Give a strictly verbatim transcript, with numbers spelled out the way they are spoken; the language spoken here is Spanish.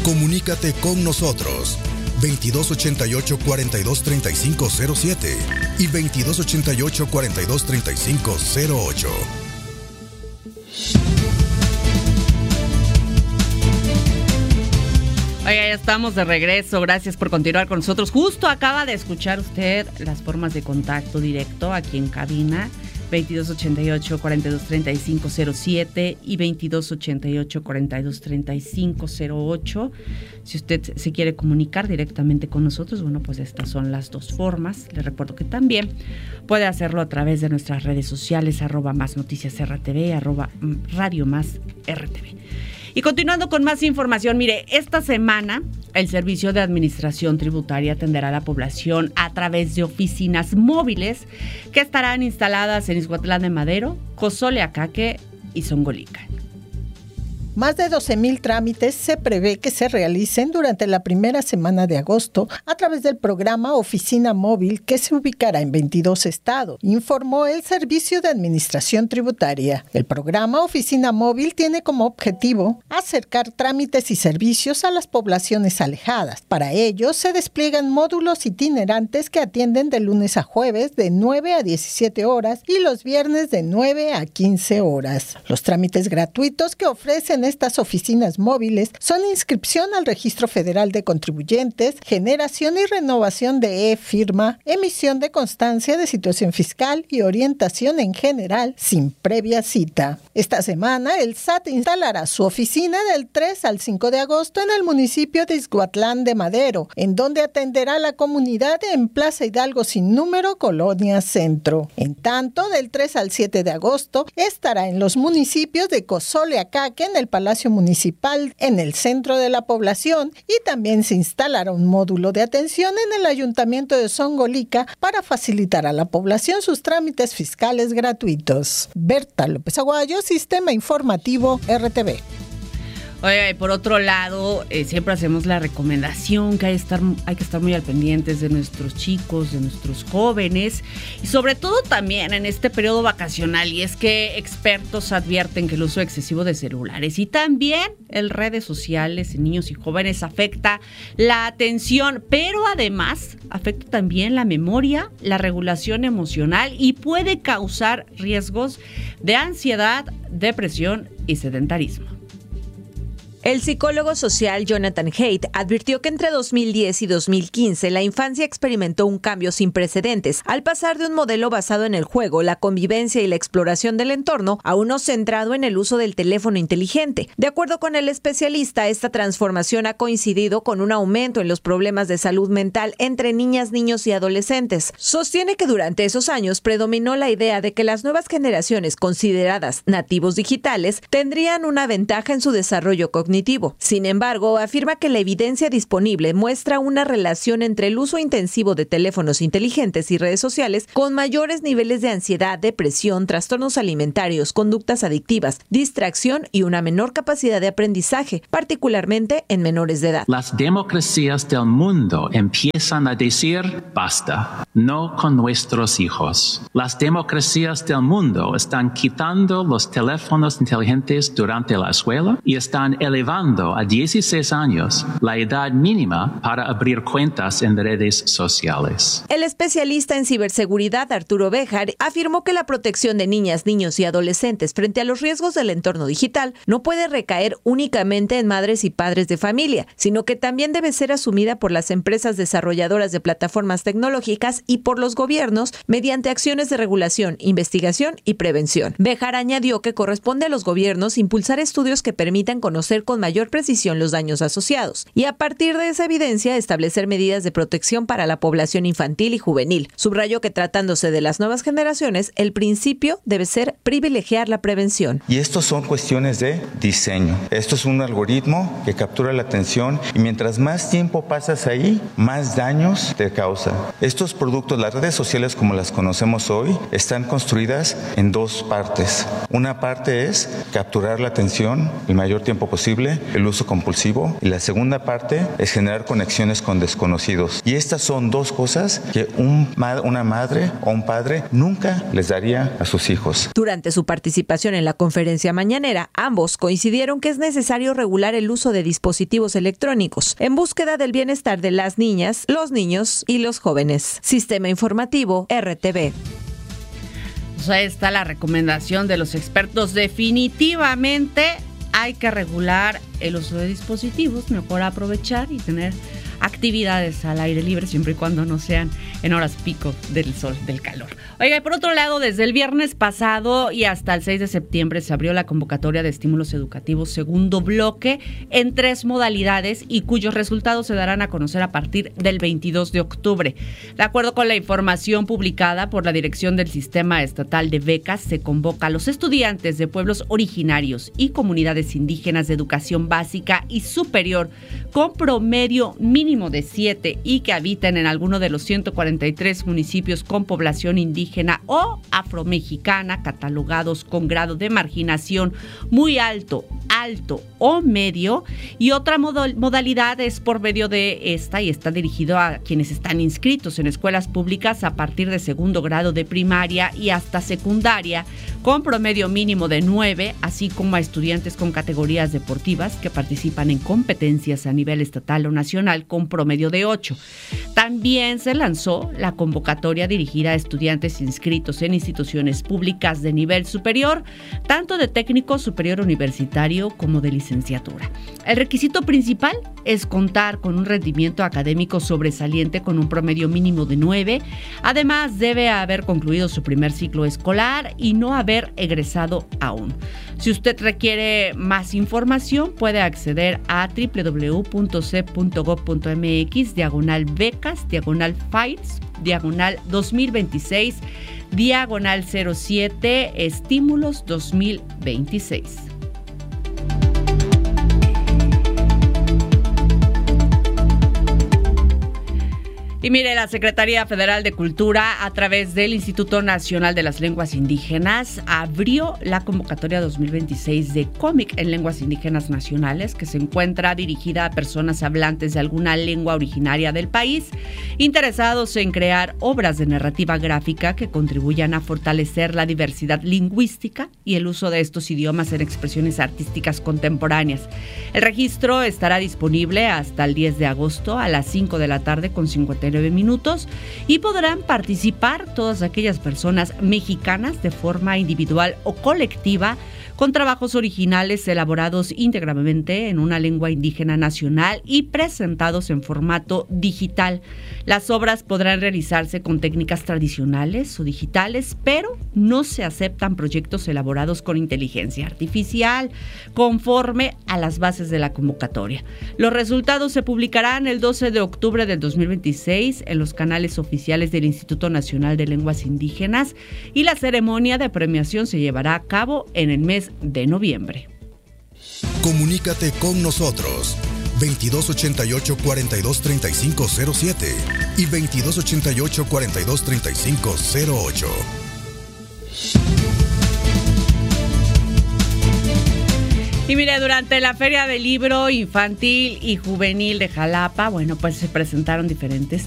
Comunícate con nosotros. veintidós ochenta y ocho, cuarenta y dos, treinta y cinco cero siete y veintidós ochenta y ocho, cuarenta y dos, treinta y cinco cero ocho. Oiga, ya estamos de regreso. Gracias por continuar con nosotros. Justo acaba de escuchar usted las formas de contacto directo aquí en cabina. veintidós ochenta y ocho, cuarenta y dos, treinta y cinco cero siete y veintidós ochenta y ocho, cuarenta y dos, treinta y cinco cero ocho. Si usted se quiere comunicar directamente con nosotros, bueno, pues estas son las dos formas. Le recuerdo que también puede hacerlo a través de nuestras redes sociales, arroba más noticias R T V, arroba radio más R T V. Y continuando con más información, mire, esta semana el Servicio de Administración Tributaria atenderá a la población a través de oficinas móviles que estarán instaladas en Ixhuatlán de Madero, Cozoleacaque y Zongolica. Más de doce mil trámites se prevé que se realicen durante la primera semana de agosto a través del programa Oficina Móvil que se ubicará en veintidós estados, informó el Servicio de Administración Tributaria. El programa Oficina Móvil tiene como objetivo acercar trámites y servicios a las poblaciones alejadas. Para ello se despliegan módulos itinerantes que atienden de lunes a jueves de nueve a diecisiete horas y los viernes de nueve a quince horas. Los trámites gratuitos que ofrecen estas oficinas móviles son inscripción al Registro Federal de Contribuyentes, generación y renovación de e-firma, emisión de constancia de situación fiscal y orientación en general sin previa cita. Esta semana el S A T instalará su oficina del tres al cinco de agosto en el municipio de Ixhuatlán de Madero, en donde atenderá a la comunidad en Plaza Hidalgo sin número, Colonia Centro. En tanto, del tres al siete de agosto estará en los municipios de Cozoleacaque, en el Palacio Municipal en el centro de la población, y también se instalará un módulo de atención en el Ayuntamiento de Zongolica para facilitar a la población sus trámites fiscales gratuitos. Berta López Aguayo, Sistema Informativo R T V. Oiga, y por otro lado, eh, siempre hacemos la recomendación que hay, estar, hay que estar muy al pendientes de nuestros chicos, de nuestros jóvenes, y sobre todo también en este periodo vacacional, y es que expertos advierten que el uso excesivo de celulares y también en redes sociales en niños y jóvenes afecta la atención, pero además afecta también la memoria, la regulación emocional y puede causar riesgos de ansiedad, depresión y sedentarismo. El psicólogo social Jonathan Haidt advirtió que entre dos mil diez y dos mil quince la infancia experimentó un cambio sin precedentes al pasar de un modelo basado en el juego, la convivencia y la exploración del entorno a uno centrado en el uso del teléfono inteligente. De acuerdo con el especialista, esta transformación ha coincidido con un aumento en los problemas de salud mental entre niñas, niños y adolescentes. Sostiene que durante esos años predominó la idea de que las nuevas generaciones consideradas nativos digitales tendrían una ventaja en su desarrollo cognitivo. Sin embargo, afirma que la evidencia disponible muestra una relación entre el uso intensivo de teléfonos inteligentes y redes sociales con mayores niveles de ansiedad, depresión, trastornos alimentarios, conductas adictivas, distracción y una menor capacidad de aprendizaje, particularmente en menores de edad. Las democracias del mundo empiezan a decir basta, no con nuestros hijos. Las democracias del mundo están quitando los teléfonos inteligentes durante la escuela y están elevando a dieciséis años la edad mínima para abrir cuentas en redes sociales. El especialista en ciberseguridad Arturo Béjar afirmó que la protección de niñas, niños y adolescentes frente a los riesgos del entorno digital no puede recaer únicamente en madres y padres de familia, sino que también debe ser asumida por las empresas desarrolladoras de plataformas tecnológicas y por los gobiernos mediante acciones de regulación, investigación y prevención. Béjar añadió que corresponde a los gobiernos impulsar estudios que permitan conocer con mayor precisión los daños asociados y a partir de esa evidencia establecer medidas de protección para la población infantil y juvenil. Subrayó que tratándose de las nuevas generaciones, el principio debe ser privilegiar la prevención. Y estos son cuestiones de diseño. Esto es un algoritmo que captura la atención y mientras más tiempo pasas ahí, más daños te causa. Estos productos, las redes sociales como las conocemos hoy, están construidas en dos partes. Una parte es capturar la atención el mayor tiempo posible posible el uso compulsivo y la segunda parte es generar conexiones con desconocidos. Y estas son dos cosas que un, una madre o un padre nunca les daría a sus hijos. Durante su participación en la conferencia mañanera, ambos coincidieron que es necesario regular el uso de dispositivos electrónicos en búsqueda del bienestar de las niñas, los niños y los jóvenes. Sistema Informativo R T V. Pues ahí está la recomendación de los expertos. Definitivamente hay que regular el uso de dispositivos, mejor aprovechar y tener actividades al aire libre siempre y cuando no sean en horas pico del sol, del calor. Oiga, y por otro lado, desde el viernes pasado y hasta el seis de septiembre se abrió la convocatoria de estímulos educativos segundo bloque en tres modalidades y cuyos resultados se darán a conocer a partir del veintidós de octubre. De acuerdo con la información publicada por la Dirección del Sistema Estatal de Becas, se convoca a los estudiantes de pueblos originarios y comunidades indígenas de educación básica y superior con promedio mínimo de siete y que habiten en alguno de los ciento cuarenta y tres municipios con población indígena o afromexicana catalogados con grado de marginación muy alto, alto o medio, y otra mod- modalidad es por medio de esta y está dirigido a quienes están inscritos en escuelas públicas a partir de segundo grado de primaria y hasta secundaria con promedio mínimo de nueve, así como a estudiantes con categorías deportivas que participan en competencias a nivel estatal o nacional con promedio de ocho. También se lanzó la convocatoria dirigida a estudiantes inscritos en instituciones públicas de nivel superior, tanto de técnico superior universitario como de licenciatura. El requisito principal es contar con un rendimiento académico sobresaliente con un promedio mínimo de nueve. Además, debe haber concluido su primer ciclo escolar y no haber egresado aún. Si usted requiere más información, puede acceder a doble u doble u doble u punto c e p punto gob punto m x diagonal becas, diagonal files, diagonal dos mil veintiséis, diagonal cero siete, estímulos dos mil veintiséis. Y mire, la Secretaría Federal de Cultura, a través del Instituto Nacional de las Lenguas Indígenas, abrió la convocatoria dos mil veintiséis de cómic en lenguas indígenas nacionales, que se encuentra dirigida a personas hablantes de alguna lengua originaria del país, interesados en crear obras de narrativa gráfica que contribuyan a fortalecer la diversidad lingüística y el uso de estos idiomas en expresiones artísticas contemporáneas. El registro estará disponible hasta el diez de agosto a las cinco de la tarde con cincuenta y nueve minutos y podrán participar todas aquellas personas mexicanas de forma individual o colectiva con trabajos originales elaborados íntegramente en una lengua indígena nacional y presentados en formato digital. Las obras podrán realizarse con técnicas tradicionales o digitales, pero no se aceptan proyectos elaborados con inteligencia artificial, conforme a las bases de la convocatoria. Los resultados se publicarán el doce de octubre del dos mil veintiséis en los canales oficiales del Instituto Nacional de Lenguas Indígenas y la ceremonia de premiación se llevará a cabo en el mes de noviembre. Comunícate con nosotros veintidós ochenta y ocho, cuarenta y dos, treinta y cinco cero siete y veintidós ochenta y ocho, cuarenta y dos, treinta y cinco cero ocho. Y mire, durante la Feria del Libro Infantil y Juvenil de Jalapa, bueno, pues se presentaron diferentes